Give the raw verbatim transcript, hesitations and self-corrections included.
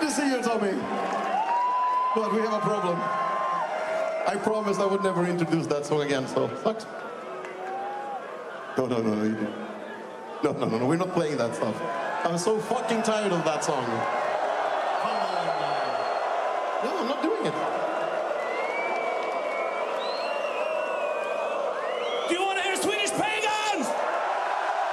to see you, Tommy. But we have a problem. I promised I would never introduce that song again, so sucks. No, no, no, no, you didn't. No, no, no, no, we're not playing that stuff. I'm so fucking tired of that song. Come on, man. No, I'm not doing it.